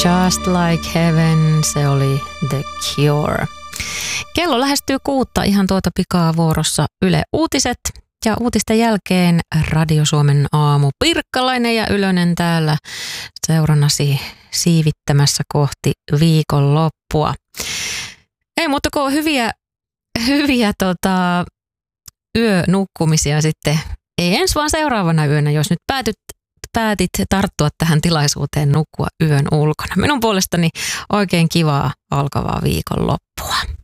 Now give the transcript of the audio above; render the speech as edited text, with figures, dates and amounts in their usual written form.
Just Like Heaven, se oli The Cure. Kello lähestyy 6, ihan tuota pikaa vuorossa Yle Uutiset. Ja uutisten jälkeen Radio Suomen aamu. Pirkkalainen ja Ylönen täällä seurannasi siivittämässä kohti viikonloppua. Ei muuta kuin hyviä yönukkumisia sitten. Ei ensi vaan seuraavana yönä, jos nyt päätit tarttua tähän tilaisuuteen nukkua yön ulkona. Minun puolestani oikein kivaa alkavaa viikonloppua.